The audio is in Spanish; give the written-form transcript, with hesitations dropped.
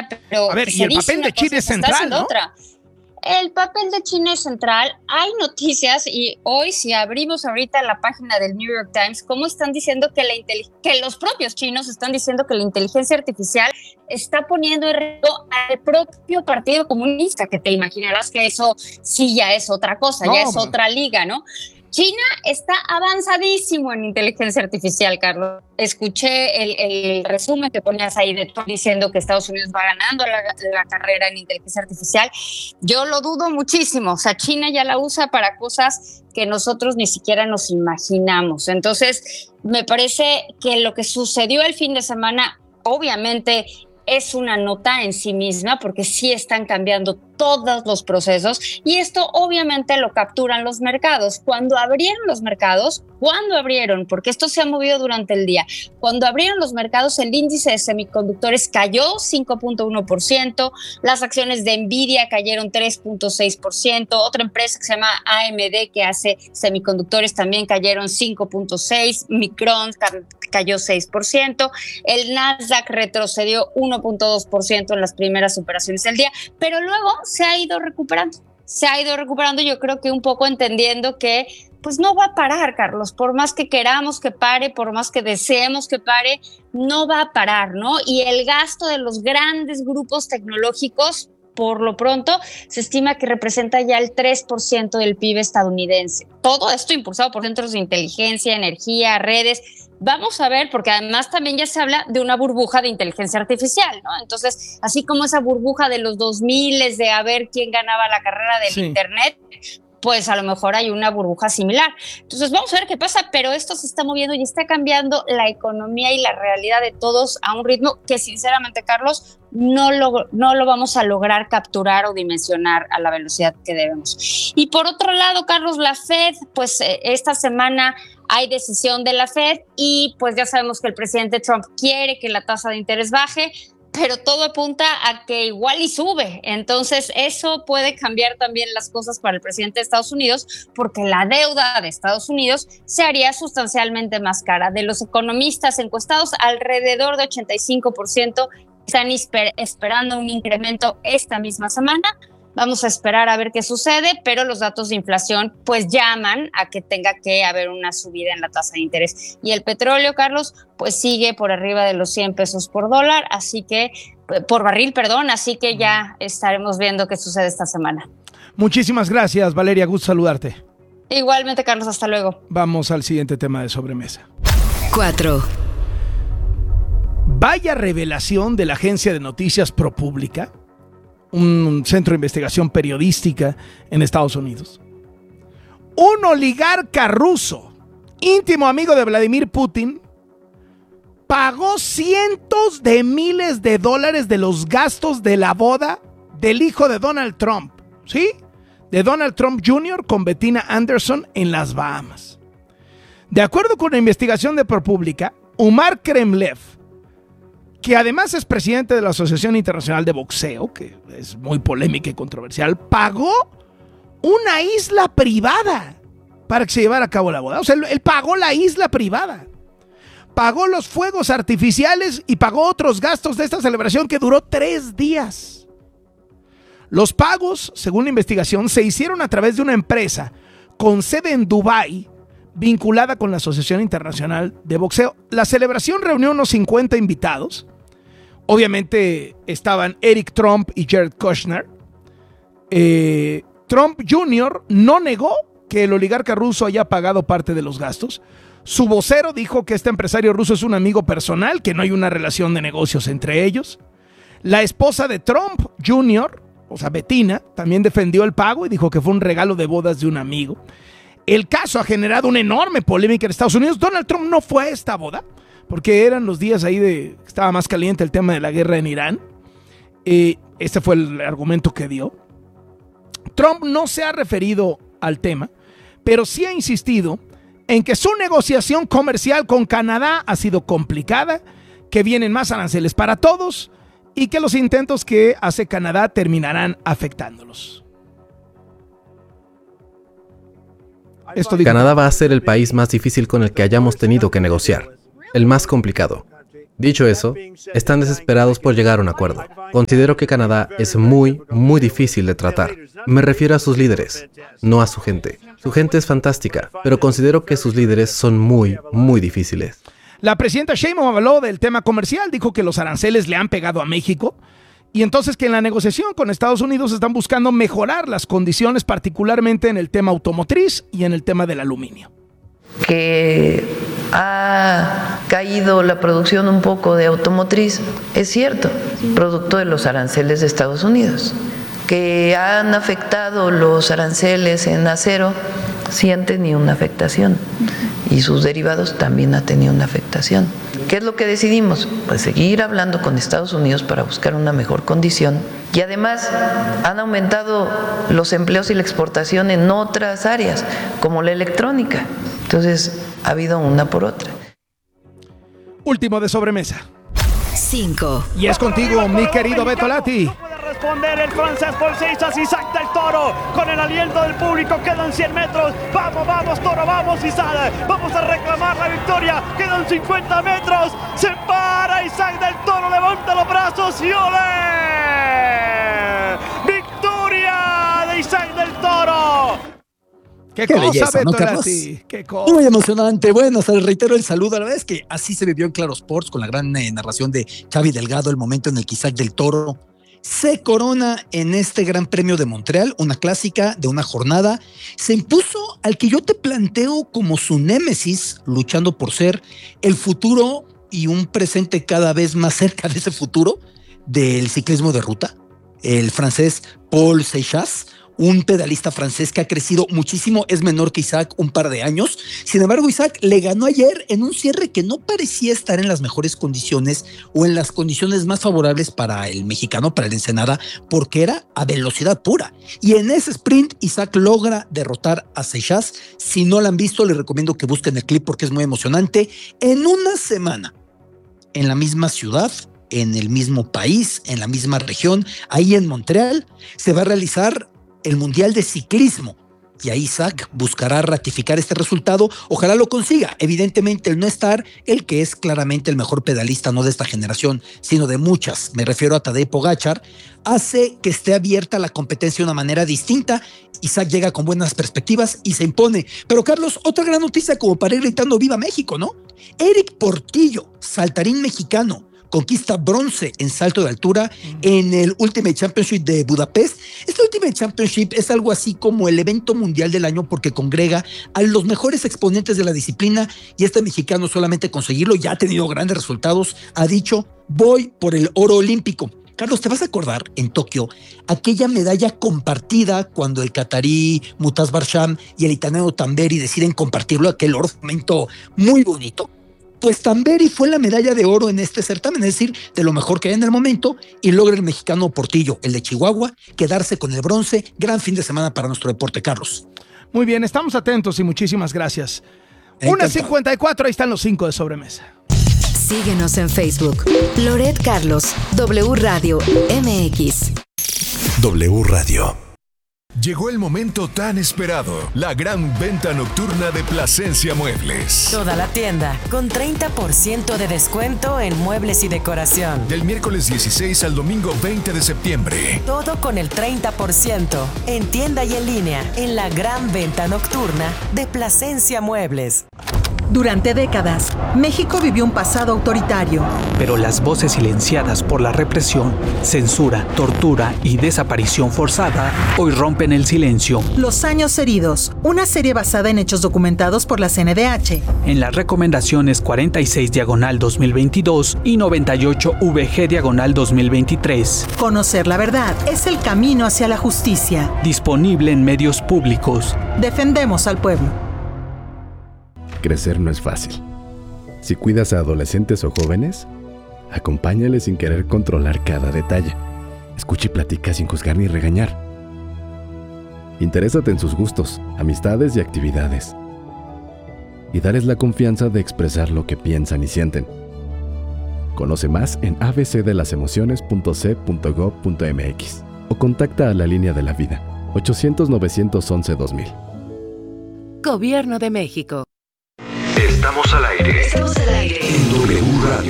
pero a ver, y el papel de China es central, ¿no? Otra. El papel de China es central. Hay noticias y hoy, si abrimos ahorita la página del New York Times, cómo están diciendo que los propios chinos están diciendo que la inteligencia artificial está poniendo en riesgo al propio Partido Comunista, que te imaginarás que eso sí ya es otra cosa, ya es otra liga, ¿no? China está avanzadísimo en inteligencia artificial, Carlos. Escuché el resumen que ponías ahí de Trump diciendo que Estados Unidos va ganando la carrera en inteligencia artificial. Yo lo dudo muchísimo. O sea, China ya la usa para cosas que nosotros ni siquiera nos imaginamos. Entonces, me parece que lo que sucedió el fin de semana, obviamente, es una nota en sí misma porque sí están cambiando todos los procesos y esto obviamente lo capturan los mercados. Cuando abrieron los mercados, porque esto se ha movido durante el día, cuando abrieron los mercados el índice de semiconductores cayó 5.1%, las acciones de Nvidia cayeron 3.6%, otra empresa que se llama AMD que hace semiconductores también cayeron 5.6%, Micron cayó 6%, el Nasdaq retrocedió 1.2% en las primeras operaciones del día, pero luego se ha ido recuperando, yo creo que un poco entendiendo que pues no va a parar, Carlos, por más que queramos que pare, por más que deseemos que pare, no va a parar, ¿no? Y el gasto de los grandes grupos tecnológicos, por lo pronto, se estima que representa ya el 3% del PIB estadounidense. Todo esto impulsado por centros de inteligencia, energía, redes. Vamos a ver, porque además también ya se habla de una burbuja de inteligencia artificial, ¿no? Entonces, así como esa burbuja de los 2000 de a ver quién ganaba la carrera del Internet, pues a lo mejor hay una burbuja similar. Entonces vamos a ver qué pasa, pero esto se está moviendo y está cambiando la economía y la realidad de todos a un ritmo que sinceramente, Carlos, no lo vamos a lograr capturar o dimensionar a la velocidad que debemos. Y por otro lado, Carlos, la Fed, pues esta semana hay decisión de la Fed y pues ya sabemos que el presidente Trump quiere que la tasa de interés baje, pero todo apunta a que igual y sube. Entonces eso puede cambiar también las cosas para el presidente de Estados Unidos porque la deuda de Estados Unidos se haría sustancialmente más cara. De los economistas encuestados, alrededor de 85% están esperando un incremento esta misma semana. Vamos a esperar a ver qué sucede, pero los datos de inflación pues llaman a que tenga que haber una subida en la tasa de interés. Y el petróleo, Carlos, pues sigue por arriba de los 100 pesos por dólar, por barril, así que ya estaremos viendo qué sucede esta semana. Muchísimas gracias, Valeria, gusto saludarte. Igualmente, Carlos, hasta luego. Vamos al siguiente tema de sobremesa. 4. Vaya revelación de la agencia de noticias ProPublica, un centro de investigación periodística en Estados Unidos. Un oligarca ruso, íntimo amigo de Vladimir Putin, pagó cientos de miles de dólares de los gastos de la boda del hijo de Donald Trump, ¿sí? De Donald Trump Jr. con Bettina Anderson en las Bahamas. De acuerdo con la investigación de ProPublica, Umar Kremlev, que además es presidente de la Asociación Internacional de Boxeo, que es muy polémica y controversial, pagó una isla privada para que se llevara a cabo la boda. O sea, él pagó la isla privada, pagó los fuegos artificiales y pagó otros gastos de esta celebración que duró 3 días. Los pagos, según la investigación, se hicieron a través de una empresa con sede en Dubái, vinculada con la Asociación Internacional de Boxeo. La celebración reunió unos 50 invitados. Obviamente estaban Eric Trump y Jared Kushner. Trump Jr. no negó que el oligarca ruso haya pagado parte de los gastos. Su vocero dijo que este empresario ruso es un amigo personal, que no hay una relación de negocios entre ellos. La esposa de Trump Jr., o sea, Bettina, también defendió el pago y dijo que fue un regalo de bodas de un amigo. El caso ha generado una enorme polémica en Estados Unidos. Donald Trump no fue a esta boda, porque eran los días ahí de estaba más caliente el tema de la guerra en Irán. Este fue el argumento que dio. Trump no se ha referido al tema, pero sí ha insistido en que su negociación comercial con Canadá ha sido complicada, que vienen más aranceles para todos y que los intentos que hace Canadá terminarán afectándolos. Canadá va a ser el país más difícil con el que hayamos tenido que negociar, el más complicado. Dicho eso, están desesperados por llegar a un acuerdo. Considero que Canadá es muy, muy difícil de tratar. Me refiero a sus líderes, no a su gente. Su gente es fantástica, pero considero que sus líderes son muy, muy difíciles. La presidenta Sheinbaum habló del tema comercial, dijo que los aranceles le han pegado a México y entonces que en la negociación con Estados Unidos están buscando mejorar las condiciones, particularmente en el tema automotriz y en el tema del aluminio. Que ha caído la producción un poco de automotriz, es cierto, producto de los aranceles de Estados Unidos. Que han afectado los aranceles en acero, sí han tenido una afectación, y sus derivados también han tenido una afectación. ¿Qué es lo que decidimos? Pues seguir hablando con Estados Unidos para buscar una mejor condición, y además han aumentado los empleos y la exportación en otras áreas, como la electrónica. Entonces, ha habido una por otra. Último de sobremesa. 5. Y es contigo, mi querido Beto Lati. Responder el francés por Seixas, Isaac del Toro con el aliento del público. Quedan 100 metros. Vamos, vamos, Toro, vamos, Isaac. Vamos a reclamar la victoria. Quedan 50 metros. Se para Isaac del Toro, levanta los brazos y ¡olé! ¡Victoria de Isaac del Toro! Qué cosa, belleza, Beto ¿no, Carlos? Lati. Qué cosa. Muy emocionante. Bueno, hasta les reitero el saludo. La verdad es que así se vivió en Claro Sports con la gran narración de Xavi Delgado, el momento en el que Isaac del Toro se corona en este Gran Premio de Montreal, una clásica de una jornada. Se impuso al que yo te planteo como su némesis, luchando por ser el futuro y un presente cada vez más cerca de ese futuro del ciclismo de ruta, el francés Paul Seixas, un pedalista francés que ha crecido muchísimo, es menor que Isaac un par de años. Sin embargo, Isaac le ganó ayer en un cierre que no parecía estar en las mejores condiciones o en las condiciones más favorables para el mexicano, para el Ensenada, porque era a velocidad pura. Y en ese sprint, Isaac logra derrotar a Seixas. Si no lo han visto, les recomiendo que busquen el clip porque es muy emocionante. En una semana, en la misma ciudad, en el mismo país, en la misma región, ahí en Montreal, se va a realizar el Mundial de Ciclismo. Y ahí Isaac buscará ratificar este resultado. Ojalá lo consiga. Evidentemente, el no estar, el que es claramente el mejor pedalista, no de esta generación, sino de muchas, me refiero a Tadej Pogačar, hace que esté abierta la competencia de una manera distinta. Isaac llega con buenas perspectivas y se impone. Pero Carlos, otra gran noticia como para ir gritando ¡Viva México!, ¿no? Eric Portillo, saltarín mexicano, conquista bronce en salto de altura en el Ultimate Championship de Budapest. Este Ultimate Championship es algo así como el evento mundial del año porque congrega a los mejores exponentes de la disciplina, y este mexicano solamente conseguirlo ya ha tenido grandes resultados. Ha dicho, voy por el oro olímpico. Carlos, ¿te vas a acordar en Tokio aquella medalla compartida cuando el catarí Mutaz Barsham y el italiano Tamberi deciden compartirlo, aquel oro, momento muy bonito? Pues Tamberi fue la medalla de oro en este certamen, es decir, de lo mejor que hay en el momento, y logra el mexicano Portillo, el de Chihuahua, quedarse con el bronce. Gran fin de semana para nuestro deporte, Carlos. Muy bien, estamos atentos y muchísimas gracias. 1:54, ahí están los 5 de sobremesa. Síguenos en Facebook. Loret Carlos, W Radio MX. W Radio. Llegó el momento tan esperado, la gran venta nocturna de Plasencia Muebles. Toda la tienda con 30% de descuento en muebles y decoración. Del miércoles 16 al domingo 20 de septiembre. Todo con el 30% en tienda y en línea en la gran venta nocturna de Plasencia Muebles. Durante décadas, México vivió un pasado autoritario. Pero las voces silenciadas por la represión, censura, tortura y desaparición forzada hoy rompen el silencio. Los años heridos, una serie basada en hechos documentados por la CNDH. En las recomendaciones 46/2022 y 98VG/2023. Conocer la verdad es el camino hacia la justicia. Disponible en medios públicos. Defendemos al pueblo. Crecer no es fácil. Si cuidas a adolescentes o jóvenes, acompáñales sin querer controlar cada detalle. Escucha y platica sin juzgar ni regañar. Interésate en sus gustos, amistades y actividades. Y dales la confianza de expresar lo que piensan y sienten. Conoce más en abcdelasemociones.c.gov.mx o contacta a la Línea de la Vida, 800-911-2000. Gobierno de México. Estamos al aire. Estamos al aire. En W Radio.